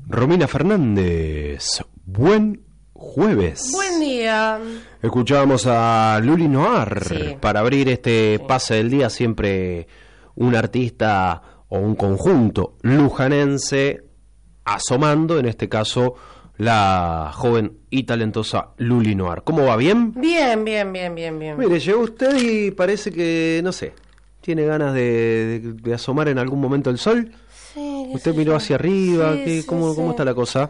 Romina Fernández, buen jueves. Buen día. Escuchábamos a Luli Noir, sí, para abrir este pase del día, siempre un artista o un conjunto lujanense asomando, en este caso la joven y talentosa Luli Noir. ¿Cómo va? ¿Bien? Bien. Mire, llegó usted y parece que, no sé, tiene ganas de asomar en algún momento el sol. Sí, Usted miró hacia arriba, sí, ¿cómo está la cosa?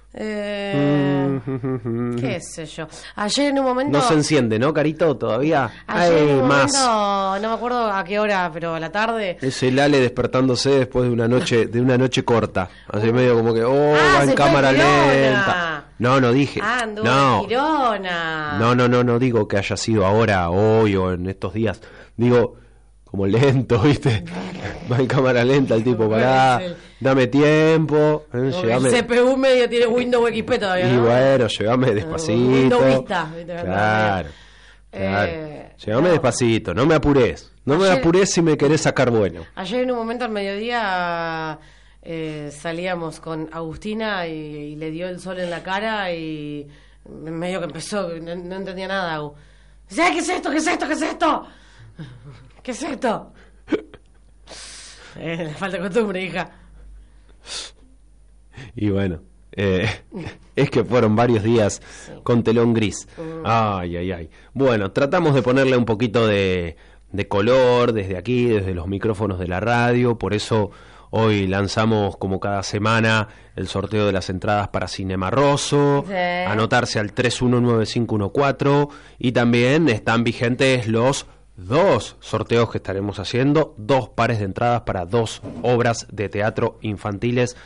Qué sé yo. Ayer en un momento... No se enciende, ¿no, Carito? Todavía. Ayer en un más. momento, no me acuerdo a qué hora, pero a la tarde... Es el Ale despertándose después de una noche corta. Así medio como que, va en se cámara fue a Girona. lenta. No dije. Anduvo No. en Girona. No digo que haya sido ahora, hoy o en estos días. Digo, como lento, ¿viste? Va en cámara lenta el tipo, pará, dame tiempo. El CPU medio tiene Windows XP todavía, ¿no? Y bueno, llévame despacito. Windows Vista. Claro. Llévame despacito, no me apures. No me apures si me querés sacar bueno. Ayer en un momento al mediodía salíamos con Agustina y le dio el sol en la cara y medio que empezó, no entendía nada, Agu. Decía, ¿qué es esto? ¿Qué es esto? ¿Qué es esto? ¿Qué es esto? Le falta costumbre, hija. Y bueno, es que fueron varios días con telón gris. Ay. Bueno, tratamos de ponerle un poquito de color desde aquí, desde los micrófonos de la radio. Por eso hoy lanzamos, como cada semana, el sorteo de las entradas para Cinema Rosso. Sí. Anotarse al 319514. Y también están vigentes los 2 sorteos que estaremos haciendo, 2 pares de entradas para 2 obras de teatro infantiles